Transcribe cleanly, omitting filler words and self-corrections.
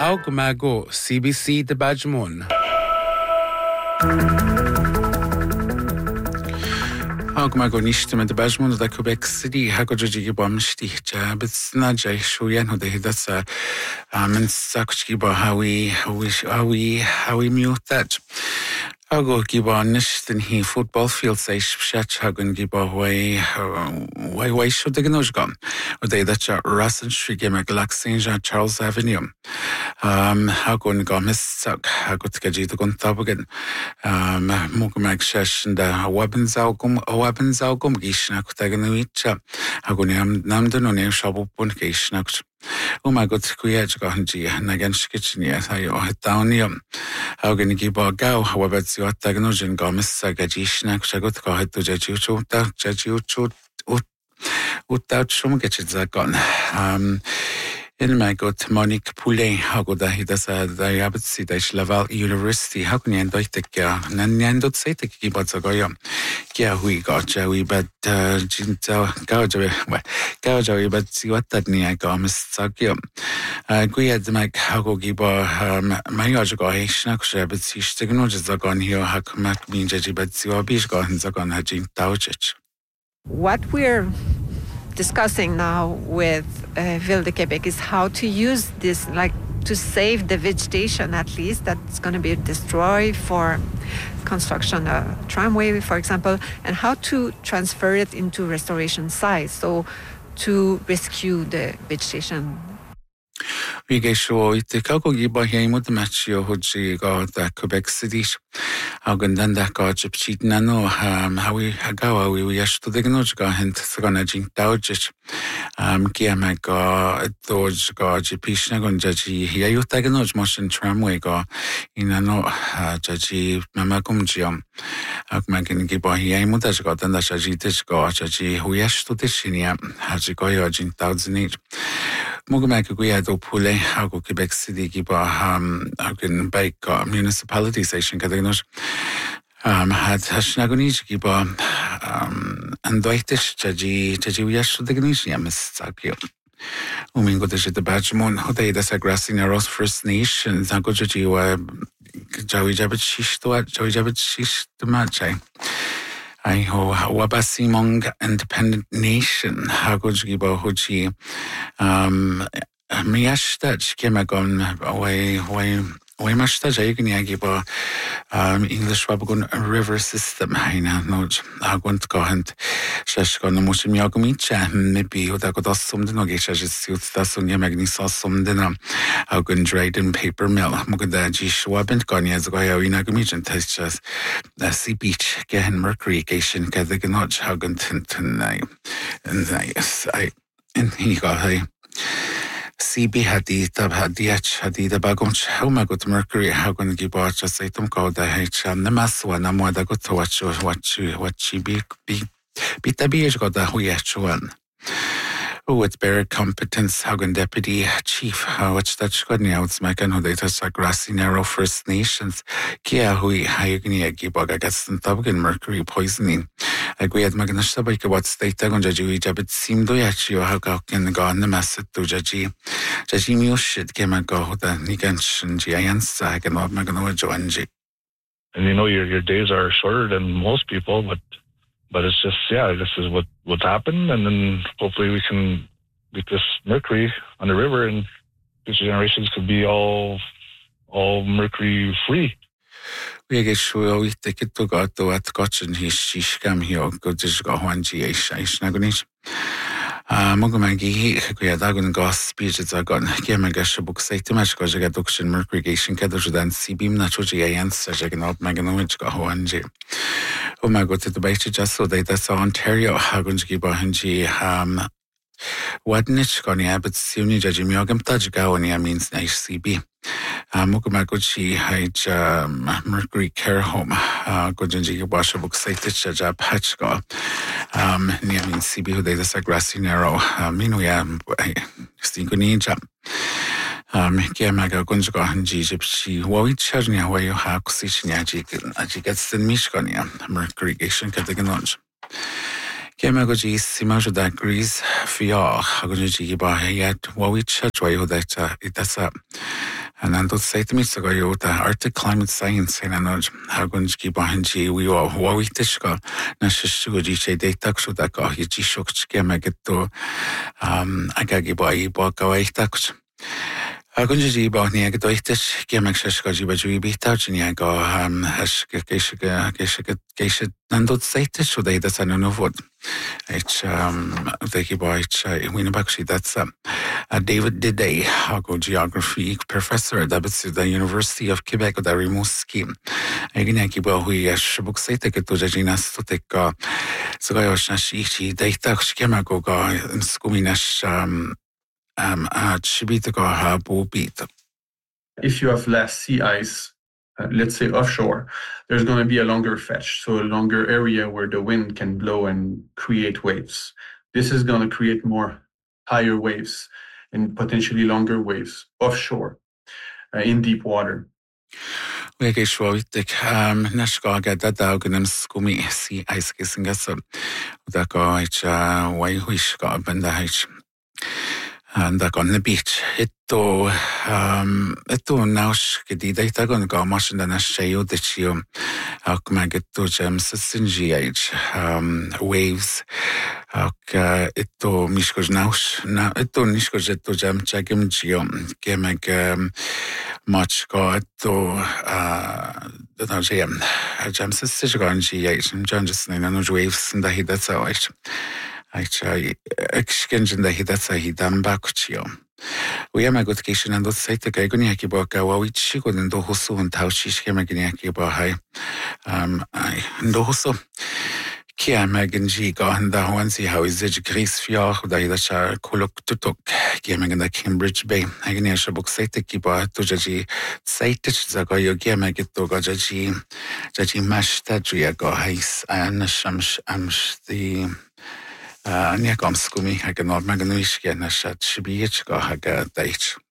Augmago CBC de Bajmon. Augmago nishtem de Bajmon da Quebec City hagoji bomsti but snajay shuyan ho de hidasa and sakchi ba how we mute that. Ago giba nishtin he football field say shat hagun giba way should the gnojgam or they that Russell Street game Galaxy Charles Avenue hagun gamis sak hagut kaji to gun tabagan mugmag shash and weapons algum gishna kutaganwicha hagun namdan on shabu pun gishnak. Oh my God, Kuyaj Ganji, and against kitchen, yes, I down here. How can you keep a go? However, it's your technology gomis, Sagajishnak, Shagot, go ahead to judge you, without some get it gone. In my God, Monique Poulet, how good I does the Rabbit Laval University, how can you enjoy the care? Nandot say the keyboards are going. Yeah, we got Joey, but Jinto Gaujoy, but see what that near Gomis Sagium. We had the Mac Hago Giba, my Ojago, but see, technologies are gone here, Hakumak mean Jaji, but see what Bish gone, Zagon Hajin Tauchich. What we're discussing now with Ville de Quebec is how to use this, like to save the vegetation at least that's going to be destroyed for construction tramway, for example, and how to transfer it into restoration sites, so to rescue the vegetation. We get show it the Kago Giba Hamo the Machio Hoji got the Quebec City. Agundan got a cheat nano, how we hagawa, we yash to the Gnojga and Saganajin Taujich. Kiamaga, Dodge got Jipishnagon Jaji, Yayutaganoj motion tramway go in a no Jaji Mamagumjium. Agmagan Giba Hamo that got and the Shajitish got Jaji, who yash to the Shinia, Hajikoyo Jin Thousand. Mugamaka Guiado Pule, Hago Quebec City Giba, Hagan Bake Municipality Station Cadanos, had Hashnagonish Giba, and Doitish Jaji Yash the Gnishia, Miss Sakio. Umingo de Bajmon, Hode, that's a grassing a Ross First Nation, Zagoji, Joey Jabit Shish to Joey Jabit Shish to Machai. I ho Wabasimong Independent Nation, Hagojiba Hoji, Miashtach Kemagon away Mashtaj Agniagiba, English Wabagon River System, Haina, Noj, Agont Gohant, Shashkon, Moshimiagomicha, maybe Udagodosum, the Nogisha, Susun Yamagnisas, some dinner, Agon Dryden paper mill, Mugadaji Schwabent Gonias, Goya, Inagamijan, Testjas, the sea beach, Gahan Mercury, Cation, Kadaganoj, Hagantinton, and he got CB Hadid Bagunch, how my good Mercury, how going to give watch a Satum called the H and the Maswa, Namwada got to watch what she be Bitabish got the Huyach. Oh, it's better competence, Hagan Deputy Chief, what's that Skodny outs, Macan, data Sagrassi Narrow First Nations, Kia Hui, Hayagni, Gibaga, Gaston Tubgan, Mercury poisoning. Agree at Magnashabaka, what state Tagon Jaji, Jabit seemed to Yachi or Hagakin gone the Masset to Jaji. Jaji Mushit came and go the Nigansh and Giants, I can not Magano Joanji. And you know, your days are shorter than most people, but it's just, yeah, this is what's happened, and then hopefully we can get this mercury on the river, and future generations could be all mercury free. We get sure we take it to go to at Gotchen, his shishkam here, go to go one GH, Nagonish. Mogomagi, Kuyadagon Goss speeches are gone. Kiamagasha book say to much because I got auction mercury gation Kadojan Sibim Nachoji answer, Jaganop Maganovich go one J. Oh my God, to the base just so they that's Ontario, Hagunji Bahanji, what niche Gonia, but Suni Jajimiogam Tajgaonia means nice CB. Mukumaguchi Haj Mercury Care Home, Gojanji Washa book say to Jab Hatchko. Near means CB who they the Sagrassi Narrow, Minuya Stingonija. Kiamaga Gunjaga Hanji Gypsy, Wawicharnia, where you have Kusishniaji, Ajigats the Mishkonia, Mercury Gation Cataganoj. Kiamagoji Simajo degrees Fia, Hagoji Bahayat, Wawicha, Joyo that it does up. Nandot saitmis go yo the Arctic climate science and anod hagunski bahanji we are wawitishka na shuguji che data ksuda ka hichi shokchke magetto agagi bai ba kawaitakus. Hagunji ba ni ag doitish kemak shashka jiba jui bitachni go hash keshe nandot saitish so they that's an novod. It's the boy Winnebakshi that's David Diday, Hago geography professor at the University of Quebec da Rimouski. Egineki ba hui shbuk saite ke to jina stotek zgajos na shi data skemago ga skuminash chibita ha bobit. If you have less sea ice, let's say offshore, there's going to be a longer fetch, so a longer area where the wind can blow and create waves. This is going to create more higher waves and potentially longer waves offshore in deep water. Végés vitték, neska dadaugnem skumi si aiskisingasa, udaka ich waihuishka bandahich. And on the beach, ito naus gedidata gon ga machine na shayo de chio ak mageto jam singiage waves ak ito miskos naus na ito niskos ito jam chagim chio kemag much ga ito jam singiage and just na no waves and the that's how Exchange the Hidasa Hidambakuchio. We are my good cation and those say the Gagoniaki Boka, which she could in Dohoso and Taushish Hemaginiaki Bahai. Dohoso Kia Magan Giga and the Wansi, how is it Grace Fior, the Idasha Kuluk Tutok, Gaming in the Cambridge Bay, Agnesha book Saitekiba, Tujaji, Saitich Zagayo Gamagito Gajaji, Jaji Mashtadria Gohais, and Shamsh Amsh the. Niekam skumi, hagen od magnus, na šat šibíčka, haga dejč.